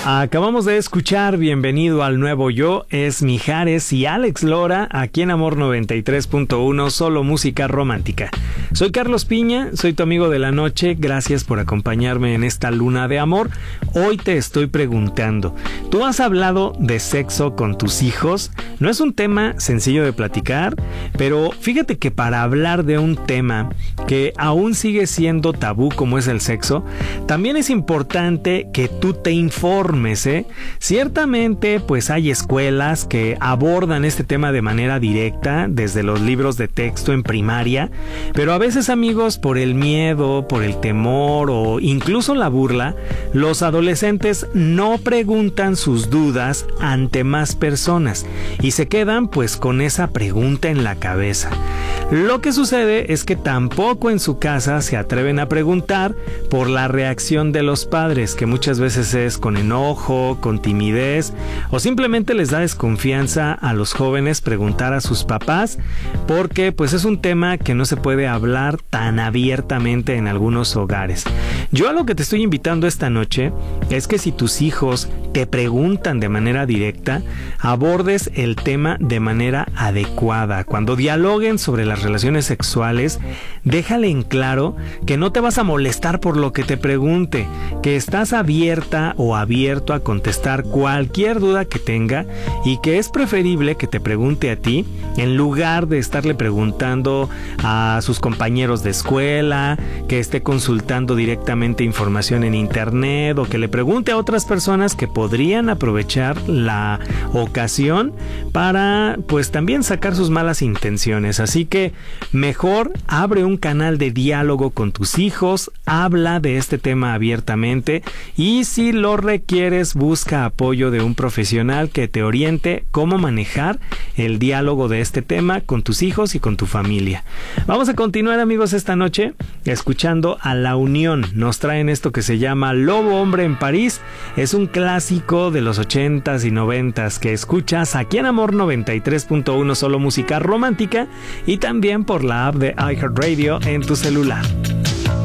Acabamos de escuchar Bienvenido al Nuevo Yo, es Mijares y Alex Lora, aquí en Amor 93.1, solo música romántica. Soy Carlos Piña, soy tu amigo de la noche, gracias por acompañarme en esta luna de amor. Hoy te estoy preguntando, ¿tú has hablado de sexo con tus hijos? No es un tema sencillo de platicar, pero fíjate que para hablar de un tema que aún sigue siendo tabú como es el sexo, también es importante que tú te informes, ¿eh? Ciertamente, pues hay escuelas que abordan este tema de manera directa, desde los libros de texto en primaria, pero a veces, amigos, por el miedo, por el temor o incluso la burla, los adolescentes no preguntan sus dudas ante más personas y se quedan pues con esa pregunta en la cabeza. Lo que sucede es que tampoco en su casa se atreven a preguntar por la reacción de los padres, que muchas veces es con enojo, con timidez, o simplemente les da desconfianza a los jóvenes preguntar a sus papás, porque pues es un tema que no se puede hablar tan abiertamente en algunos hogares. Yo a lo que te estoy invitando esta noche es que si tus hijos te preguntan de manera directa, abordes el tema de manera adecuada. Cuando dialoguen sobre las relaciones sexuales, déjale en claro que no te vas a molestar por lo que te pregunte, que estás abierta o abierto a contestar cualquier duda que tenga y que es preferible que te pregunte a ti en lugar de estarle preguntando a sus compañeros de escuela, que esté consultando directamente información en internet o que le pregunte a otras personas que podrían aprovechar la ocasión para pues también sacar sus malas intenciones. Así que mejor abre un canal de diálogo con tus hijos, habla de este tema abiertamente y si lo requieres busca apoyo de un profesional que te oriente cómo manejar el diálogo de este tema con tus hijos y con tu familia. Vamos a continuar, amigos, esta noche escuchando a La Unión. Nos traen esto que se llama Lobo Hombre en París. Es un clásico de los 80s y 90s que escuchas aquí en Amor 93.1, solo música romántica, y también por la app de iHeartRadio en tu celular.